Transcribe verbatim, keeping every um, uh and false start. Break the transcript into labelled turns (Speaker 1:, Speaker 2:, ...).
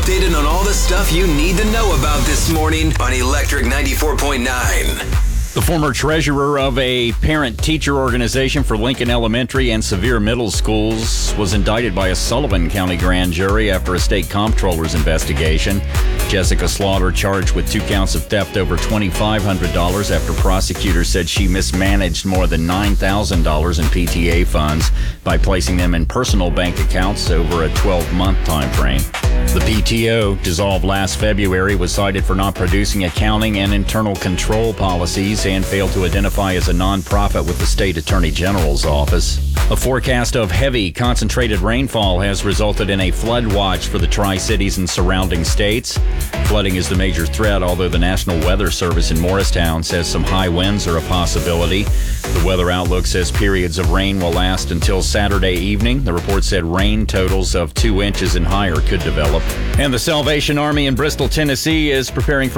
Speaker 1: updated on all the stuff you need to know about this morning on Electric ninety-four point nine.
Speaker 2: The former treasurer of a parent-teacher organization for Lincoln Elementary and Sevier Middle Schools was indicted by a Sullivan County grand jury after a state comptroller's investigation. Jessica Slaughter charged with two counts of theft over two thousand five hundred dollars after prosecutors said she mismanaged more than nine thousand dollars in P T A funds by placing them in personal bank accounts over a twelve-month time frame. The P T O, dissolved last February, was cited for not producing accounting and internal control policies and failed to identify as a nonprofit with the state attorney general's office. A forecast of heavy, concentrated rainfall has resulted in a flood watch for the Tri-Cities and surrounding states. Flooding is the major threat, although the National Weather Service in Morristown says some high winds are a possibility. The weather outlook says periods of rain will last until Saturday evening. The report said rain totals of two inches and higher could develop. And the Salvation Army in Bristol, Tennessee is preparing for